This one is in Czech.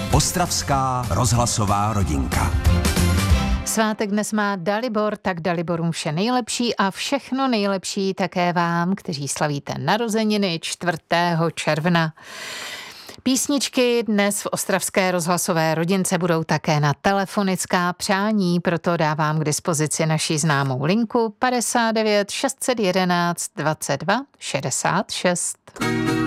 Ostravská rozhlasová rodinka. Svátek dnes má Dalibor, tak Daliborům vše nejlepší a všechno nejlepší také vám, kteří slavíte narozeniny 4. června. Písničky dnes v Ostravské rozhlasové rodince budou také na telefonická přání, proto dávám k dispozici naši známou linku 59 611 22 66.